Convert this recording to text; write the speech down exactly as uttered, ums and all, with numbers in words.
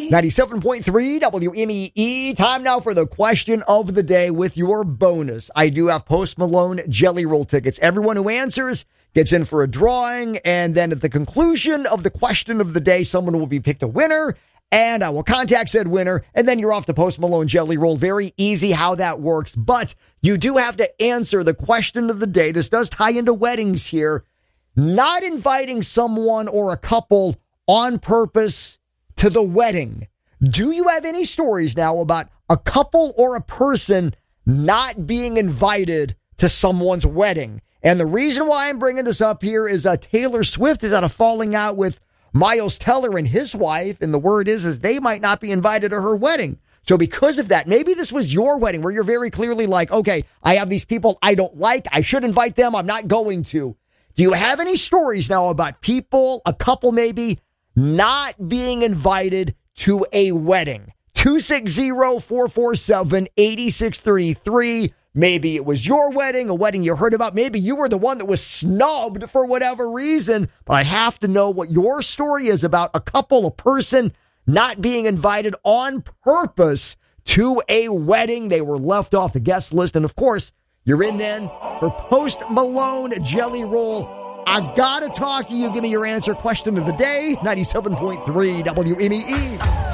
ninety-seven point three W M E E. Time now for the question of the day with your bonus. I do have Post Malone Jelly Roll tickets. Everyone who answers gets in for a drawing, and then at the conclusion of the question of the day, someone will be picked a winner, and I will contact said winner, and then you're off to Post Malone Jelly Roll. Very easy how that works, but you do have to answer the question of the day. This does tie into weddings here. Not inviting someone or a couple on purpose to the wedding. Do you have any stories now about a couple or a person not being invited to someone's wedding? And the reason why I'm bringing this up here is uh, Taylor Swift is out of falling out with Miles Teller and his wife, and the word is, is they might not be invited to her wedding. So because of that, maybe this was your wedding where you're very clearly like, okay, I have these people I don't like. I should invite them. I'm not going to. Do you have any stories now about people, a couple maybe, not being invited to a wedding? two six zero, four four seven, eight six three three. Maybe it was your wedding, a wedding you heard about. Maybe you were the one that was snubbed for whatever reason. But I have to know what your story is about a couple, a person not being invited on purpose to a wedding. They were left off the guest list. And of course, you're in then for Post Malone Jelly Roll. I gotta talk to you. Give me your answer. Question of the day, ninety-seven point three W M E E.